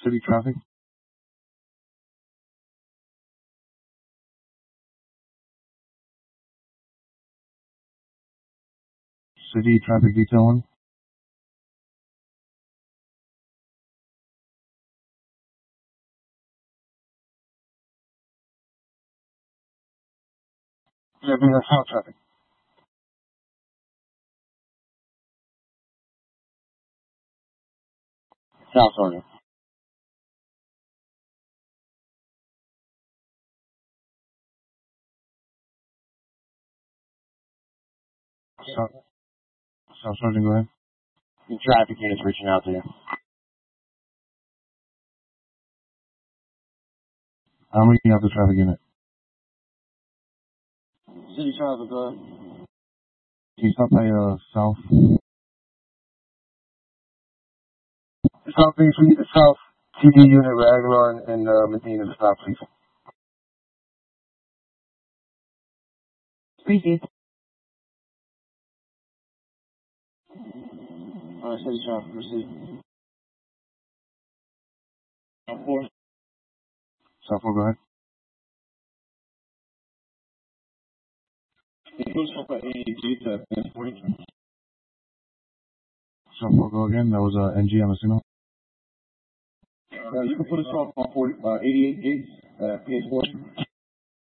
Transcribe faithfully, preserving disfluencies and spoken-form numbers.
City traffic. City traffic detail one. Yeah, we have south traffic. South order. South, south Sergeant, go ahead. The traffic unit's reaching out to you. How many of the traffic unit? City traffic, go ahead. Can you stop by, uh, south? South Bay Street, the south T D unit, Aguilar and, and uh, Medina, the stop, please. Speaking. Alright, city traffic, proceed. South four. South four, go ahead. It goes up at eighty-eight to forty. South four, go again. That was uh, N G, I'm assuming. Uh, you can put us off on forty, uh, eighty-eight gates, uh, P H four.